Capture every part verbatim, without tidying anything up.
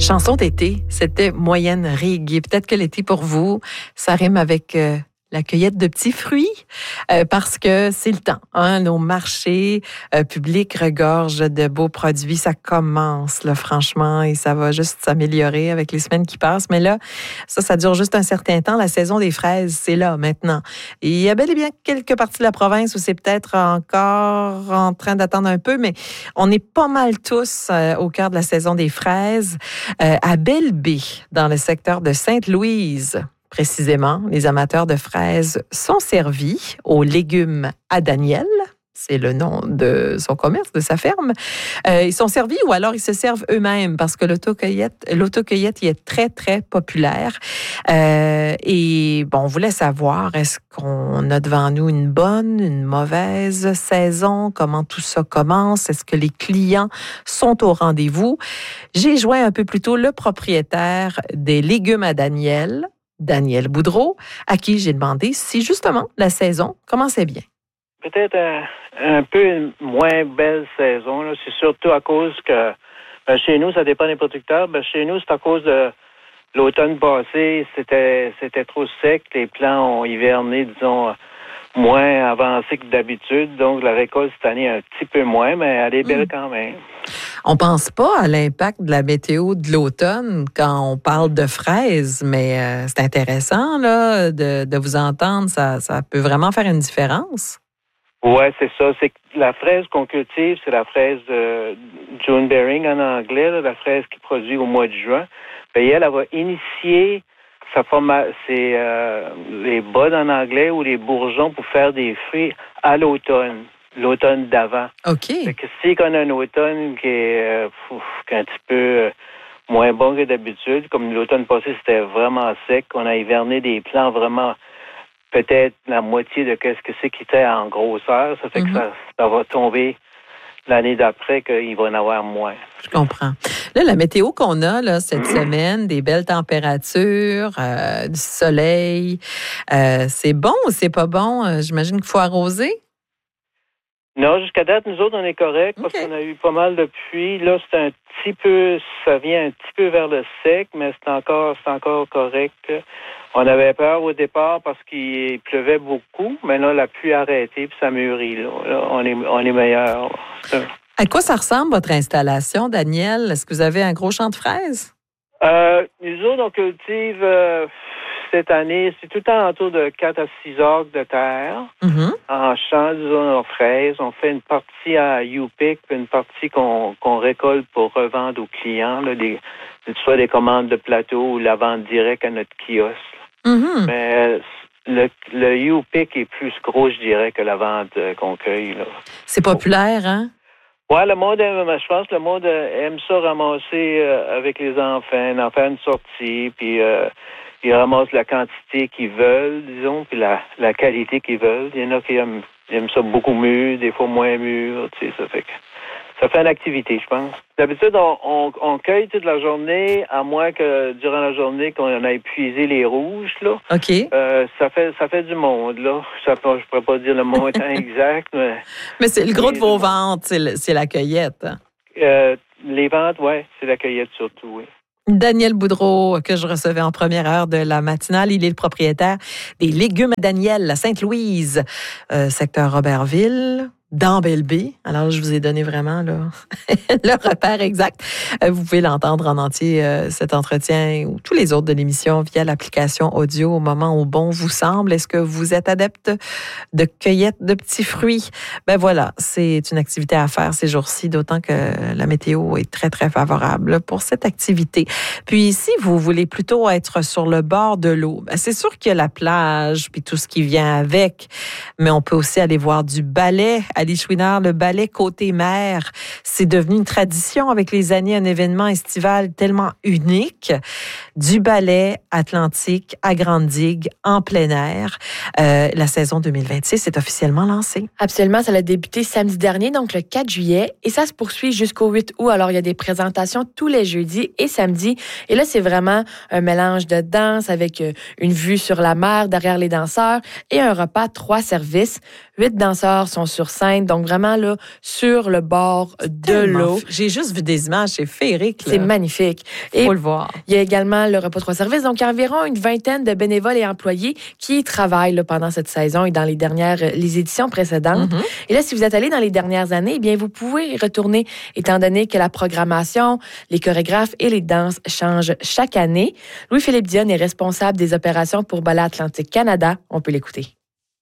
Chanson d'été, c'était Moyenne Rigue. Et peut-être que l'été pour vous, ça rime avec euh, la cueillette de petits fruits, euh, parce que c'est le temps. Hein? Nos marchés euh, publics regorgent de beaux produits. Ça commence, là, franchement, et ça va juste s'améliorer avec les semaines qui passent. Mais là, ça, ça dure juste un certain temps. La saison des fraises, c'est là maintenant. Et il y a bel et bien quelques parties de la province où c'est peut-être encore en train d'attendre un peu, mais on est pas mal tous euh, au cœur de la saison des fraises. Euh, à Belle-Baie, dans le secteur de Sainte-Louise, précisément, les amateurs de fraises sont servis aux légumes à Daniel. C'est le nom de son commerce, de sa ferme. Euh, ils sont servis ou alors ils se servent eux-mêmes parce que l'autocueillette, l'autocueillette y est très, très populaire. Euh, et bon, on voulait savoir, est-ce qu'on a devant nous une bonne, une mauvaise saison? Comment tout ça commence? Est-ce que les clients sont au rendez-vous? J'ai joint un peu plus tôt le propriétaire des légumes à Daniel, Daniel Boudreau, à qui j'ai demandé si justement la saison commençait bien. Peut-être un, un peu une moins belle saison. Là. C'est surtout à cause que ben, chez nous, ça dépend des producteurs. Ben, chez nous, c'est à cause de l'automne passé, c'était c'était trop sec. Les plants ont hiverné, disons, moins avancé que d'habitude. Donc, la récolte cette année, un petit peu moins, mais elle est belle mmh. quand même. On pense pas à l'impact de la météo de l'automne quand on parle de fraises, mais euh, c'est intéressant là, de, de vous entendre. Ça, ça peut vraiment faire une différence. Oui, c'est ça. C'est que la fraise qu'on cultive, c'est la fraise de June Bearing en anglais, là, la fraise qui produit au mois de juin. Et elle, elle va initier sa forma- ses, euh, les buds en anglais ou les bourgeons pour faire des fruits à l'automne, l'automne d'avant. OK. Fait que si on a un automne qui est, euh, pouf, qui est un petit peu euh, moins bon que d'habitude, comme l'automne passé, c'était vraiment sec, on a hiverné des plants vraiment peut-être la moitié de ce que c'est qui était en grosseur. Ça fait mm-hmm. que ça, ça va tomber l'année d'après qu'il va en avoir moins. Je comprends. Là, la météo qu'on a là, cette mm-hmm. semaine, des belles températures, euh, du soleil, euh, c'est bon ou c'est pas bon? Euh, j'imagine qu'il faut arroser? Non, jusqu'à date, nous autres, on est correct okay. parce qu'on a eu pas mal de pluie. Là, c'est un petit peu, ça vient un petit peu vers le sec, mais c'est encore, c'est encore correct. On avait peur au départ parce qu'il pleuvait beaucoup, mais là, la pluie a arrêté puis ça mûrit. Là, là on est, on est meilleur. À quoi ça ressemble, votre installation, Daniel? Est-ce que vous avez un gros champ de fraises? Euh, nous autres, on cultive euh, cette année, c'est tout le temps autour de quatre à six acres de terre. Mm-hmm. En champ, disons, en fraises. On fait une partie à U-Pick, puis une partie qu'on, qu'on récolte pour revendre aux clients, là, des, soit des commandes de plateau ou la vente directe à notre kiosque. Mm-hmm. Mais le, le U-Pick est plus gros, je dirais, que la vente euh, qu'on cueille. Là. C'est populaire, hein? Oui, le monde aime, je pense que le monde aime ça ramasser euh, avec les enfants, en faire une sortie, puis euh, ils ramassent la quantité qu'ils veulent, disons, puis la, la qualité qu'ils veulent. Il y en a qui aiment, aiment ça beaucoup mûr, des fois moins mûr, tu sais, ça fait que ça fait une activité, je pense. D'habitude, on, on, on cueille toute la journée, à moins que durant la journée, qu'on a épuisé les rouges, là. OK. Euh, ça fait ça fait du monde, là. Ça, je ne pourrais pas dire le montant exact, mais... Mais c'est le gros de vos ventes, c'est, le, c'est la cueillette. Euh, les ventes, oui, c'est la cueillette surtout, oui. Daniel Boudreau, que je recevais en première heure de la matinale. Il est le propriétaire des légumes à Daniel, à Sainte-Louise, euh, secteur Robertville, dans Belle-Baie. Alors, je vous ai donné vraiment là, le repère exact. Vous pouvez l'entendre en entier, euh, cet entretien ou tous les autres de l'émission via l'application audio au moment où bon vous semble. Est-ce que vous êtes adepte de cueillette de petits fruits? Ben voilà, c'est une activité à faire ces jours-ci, d'autant que la météo est très, très favorable pour cette activité. Puis si vous voulez plutôt être sur le bord de l'eau, ben c'est sûr qu'il y a la plage puis tout ce qui vient avec, mais on peut aussi aller voir du ballet à Lichouinard, le ballet côté mer. C'est devenu une tradition avec les années, un événement estival tellement unique. Du ballet atlantique à Grande-Digue en plein air. Euh, la saison deux mille vingt-six est officiellement lancée. Absolument, ça a débuté samedi dernier, donc le quatre juillet, et ça se poursuit jusqu'au huit août. Alors, il y a des présentations tous les jeudis et samedis. Et là, c'est vraiment un mélange de danse avec une vue sur la mer derrière les danseurs et un repas trois services. Huit danseurs sont sur scène scène. Donc, vraiment, là, sur le bord de l'eau. J'ai juste vu des images, c'est féerique. C'est magnifique. Il faut le voir. Il y a également le repas trois services. Donc, il y a environ une vingtaine de bénévoles et employés qui travaillent là, pendant cette saison et dans les dernières, les éditions précédentes. Mm-hmm. Et là, si vous êtes allé dans les dernières années, eh bien, vous pouvez y retourner, étant donné que la programmation, les chorégraphes et les danses changent chaque année. Louis-Philippe Dionne est responsable des opérations pour Ballet Atlantique Canada. On peut l'écouter.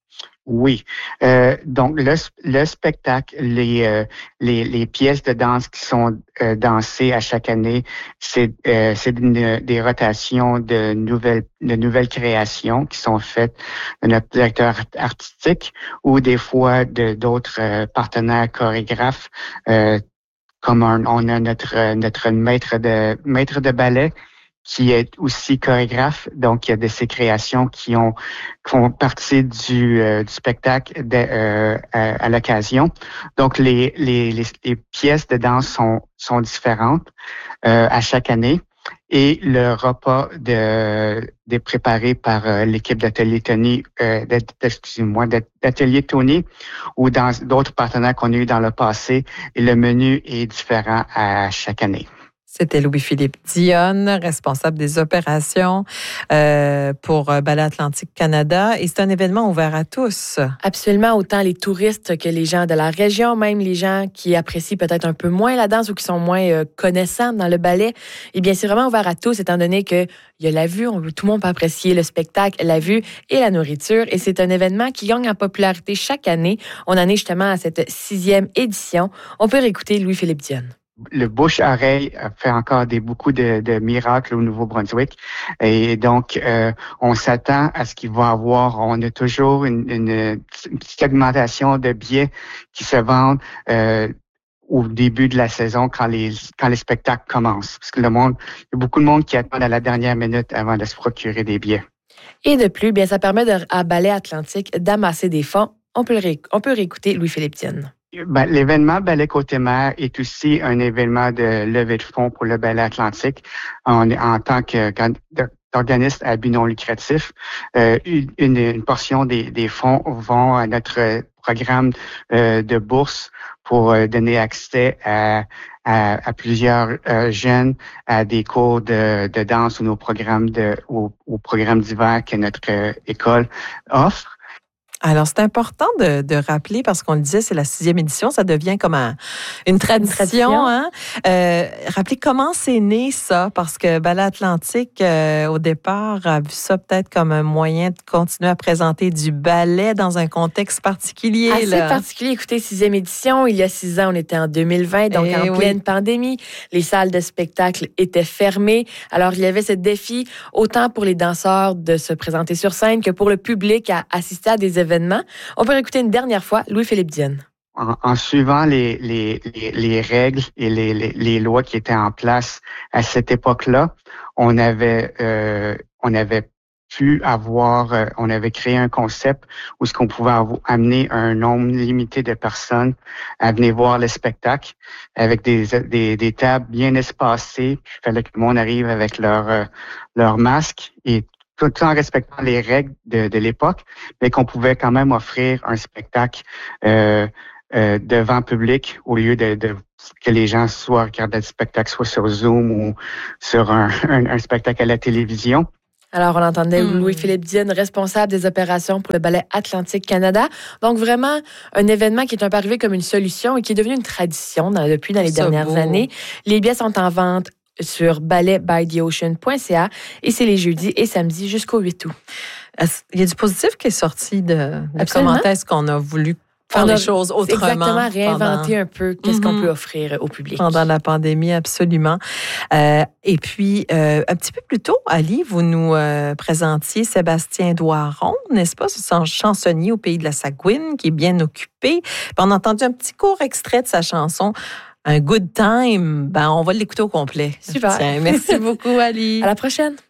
Oui. Euh, donc, le, le spectacle, les, euh, les, les pièces de danse qui sont euh, dansées à chaque année, c'est, euh, c'est une, des rotations de nouvelles, de nouvelles créations qui sont faites de notre directeur artistique ou des fois de d'autres euh, partenaires chorégraphes. Euh, comme un, on a notre, notre maître de, maître de ballet qui est aussi chorégraphe, donc il y a de ces créations qui ont qui font partie du, euh, du spectacle de, euh, à, à l'occasion. Donc les, les les les pièces de danse sont sont différentes euh, à chaque année et le repas de est préparé par euh, l'équipe d'Atelier Tony, euh, excusez-moi, d'Atelier Tony ou dans d'autres partenaires qu'on a eu dans le passé et le menu est différent à chaque année. C'était Louis-Philippe Dionne, responsable des opérations euh, pour Ballet Atlantique Canada. Et c'est un événement ouvert à tous. Absolument, autant les touristes que les gens de la région, même les gens qui apprécient peut-être un peu moins la danse ou qui sont moins euh, connaissants dans le ballet. Eh bien, c'est vraiment ouvert à tous, étant donné qu'il y a la vue, on veut, tout le monde peut apprécier le spectacle, la vue et la nourriture. Et c'est un événement qui gagne en popularité chaque année. On en est justement à cette sixième édition. On peut réécouter Louis-Philippe Dionne. Le bouche-oreille fait encore des beaucoup de, de miracles au Nouveau-Brunswick et donc euh, on s'attend à ce qu'il va avoir. On a toujours une, une, une petite augmentation de billets qui se vendent euh, au début de la saison quand les quand les spectacles commencent, parce que le monde, il y a beaucoup de monde qui attend à la dernière minute avant de se procurer des billets. Et de plus, bien ça permet de, à Ballet Atlantique d'amasser des fonds. On peut ré, on peut réécouter Louis-Philippe Dionne. Ben, l'événement Ballet Côte-Mer est aussi un événement de levée de fonds pour le Ballet Atlantique. En, en tant qu'organisme à but non lucratif, euh, une, une portion des, des fonds vont à notre programme euh, de bourse pour euh, donner accès à, à, à plusieurs euh, jeunes à des cours de, de danse ou nos programmes de ou, ou programmes d'hiver que notre euh, école offre. Alors, c'est important de, de rappeler, parce qu'on le disait, c'est la sixième édition, ça devient comme un, une tradition. Une tradition. Hein? Euh, rappeler comment c'est né, ça, parce que Ballet Atlantique, euh, au départ, a vu ça peut-être comme un moyen de continuer à présenter du ballet dans un contexte particulier. Assez là. particulier. Écoutez, sixième édition, il y a six ans, on était en deux mille vingt, donc Et en oui. pleine pandémie. Les salles de spectacle étaient fermées. Alors, il y avait ce défi, autant pour les danseurs de se présenter sur scène que pour le public à assister à des événements. On peut écouter une dernière fois Louis-Philippe Dionne. En, en suivant les, les, les, les règles et les, les, les lois qui étaient en place à cette époque-là, on avait euh, on avait pu avoir, euh, on avait créé un concept où ce qu'on pouvait avoir, amener un nombre limité de personnes à venir voir le spectacle avec des des, des tables bien espacées. Il fallait que le monde arrive avec leur euh, leur masque et tout en respectant les règles de, de l'époque, mais qu'on pouvait quand même offrir un spectacle euh, euh, devant public au lieu de, de que les gens soient regardent le spectacle soit sur Zoom ou sur un, un, un spectacle à la télévision. Alors, on entendait mmh. Louis-Philippe Dionne, responsable des opérations pour le Ballet Atlantique Canada. Donc, vraiment, un événement qui est un peu arrivé comme une solution et qui est devenu une tradition dans, depuis dans les Ça dernières beau. années. Les billets sont en vente sur ballet by the ocean point c a et c'est les jeudis et samedis jusqu'au huit août. Il y a du positif qui est sorti de, de comment est-ce qu'on a voulu faire les choses autrement. Exactement, réinventer pendant... un peu qu'est-ce mm-hmm. qu'on peut offrir au public. Pendant la pandémie, absolument. Euh, et puis, euh, un petit peu plus tôt, Ali, vous nous euh, présentiez Sébastien Doiron, n'est-ce pas? C'est un chansonnier au pays de la Saguine qui est bien occupé. Puis on a entendu un petit court extrait de sa chanson un good time, ben on va l'écouter au complet. Super. Tiens, merci beaucoup, Ali. À la prochaine.